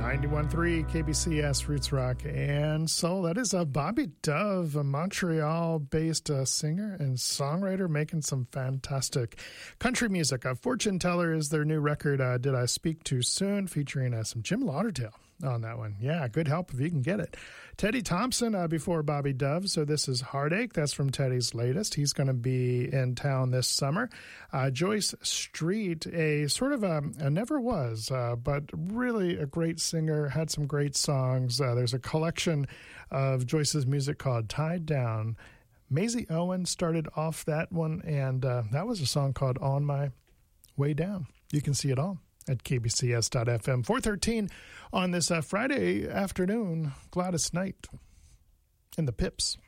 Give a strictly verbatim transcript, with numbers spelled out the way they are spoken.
ninety-one point three K B C S Roots Rock and Soul. That is a Bobby Dove, a Montreal-based uh, singer and songwriter making some fantastic country music. Uh, Fortune Teller is their new record, uh, Did I Speak Too Soon, featuring uh, some Jim Lauderdale on that one. Yeah, good help if you can get it. Teddy Thompson uh, before Bobby Dove, so this is Heartache. That's from Teddy's latest. He's going to be in town this summer. Uh, Joyce Street, a sort of a, a never was, uh, but really a great singer, had some great songs. Uh, there's a collection of Joyce's music called Tied Down. Maisie Owen started off that one, and uh, that was a song called On My Way Down. You can see it all at K B C S dot F M. four thirteen on this uh, Friday afternoon, Gladys Knight and the Pips.